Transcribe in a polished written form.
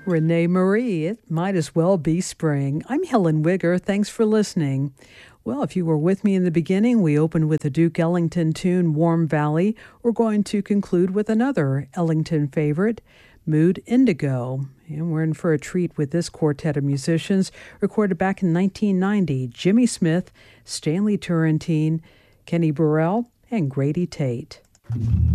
Renee Marie, it might as well be spring. I'm Helen Wigger. Thanks for listening. Well, if you were with me in the beginning, we opened with a Duke Ellington tune, Warm Valley. We're going to conclude with another Ellington favorite, Mood Indigo. And we're in for a treat with this quartet of musicians, recorded back in 1990. Jimmy Smith, Stanley Turrentine, Kenny Burrell, and Grady Tate.